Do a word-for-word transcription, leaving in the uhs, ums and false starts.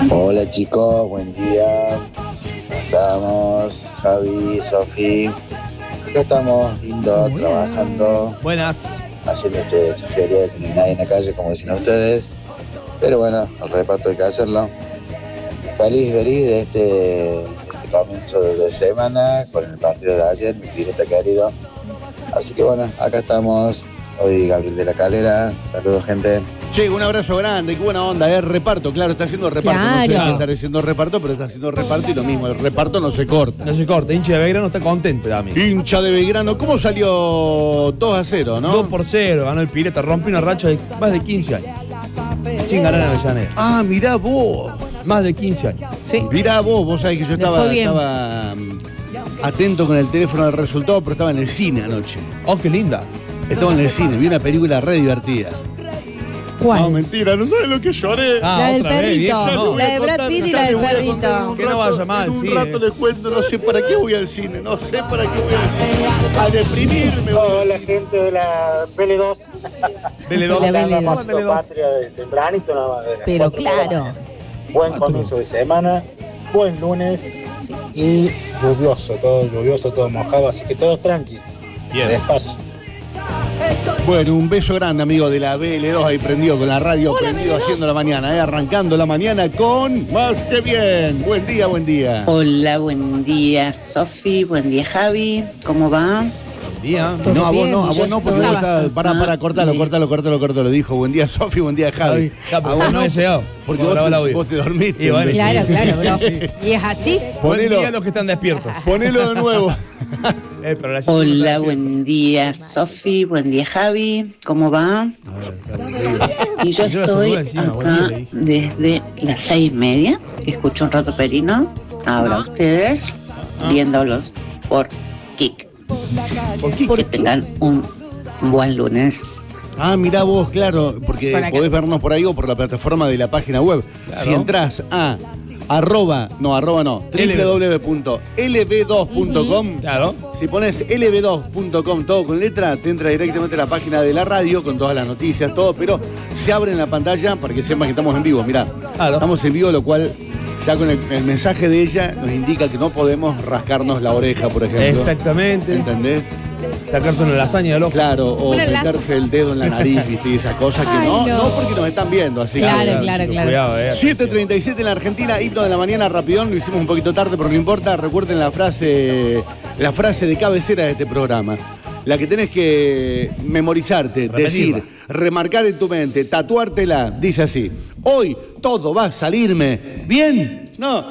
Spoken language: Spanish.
Hola chicos, buen día. Estamos, Javi, Sofi. Acá estamos, lindo, trabajando. Buenas. Haciendo este feria de que nadie en la calle, como dicen ustedes. Pero bueno, el reparto hay que hacerlo. Feliz, feliz de este, de este comienzo de semana con el partido de ayer, mi pirata querido. Así que bueno, acá estamos. Hoy Gabriel de la Calera. Saludos, gente. Che, un abrazo grande, qué buena onda, es reparto, claro, está haciendo reparto. Claro. No sé si está haciendo reparto, pero está haciendo reparto y lo mismo, el reparto no se corta. No se corta, hincha de Belgrano está contento, amigo. Hincha de Belgrano, ¿cómo salió dos a cero, no? dos por cero, ganó el Pirata, rompió una racha de más de quince años. Sin ganar en Avellaneda. Ah, mirá vos. Más de quince años. Sí. Mirá vos, vos sabés que yo Le estaba, fue bien. estaba um, atento con el teléfono del resultado, pero estaba en el cine anoche. Oh, qué linda. Estaba en el cine, vi una película re divertida. ¿Cuál? No, mentira, no sabes lo que lloré. Ah, La del otra vez, perrito. viejo, Ya te no. voy a La de Brad contar, Pitt y ya la te del voy a contar perrito. en un Que no rato, vaya mal, En un sí, rato eh. les cuento, no sé para qué voy al cine, no sé para qué voy al cine. A deprimirme. voy al Hola cine. gente de la B L dos. Dele dos. La B L dos. Pasando patria de tempranito nada más. de las Pero cuatro de la claro. mañana. Buen comienzo de semana, buen lunes Sí. y lluvioso, todo lluvioso, todo mojado, así que todos tranqui. Bien. Despacio. Bueno, un beso grande, amigo de la B L dos, ahí prendido con la radio, prendido haciendo la mañana, eh, arrancando la mañana con Más que Bien. Buen día, buen día. Hola, buen día, Sofi, buen día, Javi, ¿cómo va? Buen día. Todo No, a vos bien, no, a yo vos no, porque estoy- vos estás. Pará, pará, cortalo, Sí. cortalo, cortalo, cortalo. Dijo, buen día, Sofi, buen día, Javi. Ah, porque vos no habéis llegado. Porque Cuando vos grabó el te, audio. vos te dormiste. Y bueno, imbécil. Claro, claro, bro. ¿Y es así? Buen Ponelo. día a los que están despiertos. Ponelo de nuevo. Eh, pero la gente no Hola, está despierta. buen día, Sofi, buen día, Javi, ¿cómo va? Y yo Yo la estoy saludo encima, buen acá día, le desde las seis y media, escucho un rato Perino, ahora ustedes, viéndolos por Kik. ¿Por qué? Que tengan un buen lunes. Ah, mirá vos, claro, porque Por acá. podés vernos por ahí o por la plataforma de la página web. Claro. Si entras a arroba, no, arroba no, L B. doble u doble u doble u punto l b dos punto com. Claro. Si pones l b dos punto com todo con letra, te entra directamente a la página de la radio con todas las noticias, todo, pero se abre en la pantalla para que sepas que estamos en vivo. Mirá, Claro. estamos en vivo, lo cual ya con el, el mensaje de ella nos indica que no podemos rascarnos la oreja, por ejemplo. Exactamente. ¿Entendés? Sacarte una lasaña del ojo. Claro, o Una lazo. meterse el dedo en la nariz, ¿viste? Y esas cosas que Ay, no, no. no porque nos están viendo, así Claro, que. claro, chicos, claro. Cuidado, eh. siete treinta y siete en la Argentina, himno de la mañana, rapidón, lo hicimos un poquito tarde, pero no importa. Recuerden la frase, la frase de cabecera de este programa. La que tenés que memorizarte, Repetirla. decir, remarcar en tu mente, tatuártela. Dice así: hoy todo va a salirme bien. No.